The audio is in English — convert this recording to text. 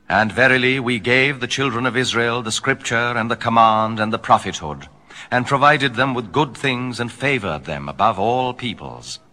And verily we gave the children of Israel the scripture and the command and the prophethood, and provided them with good things and favored them above all peoples.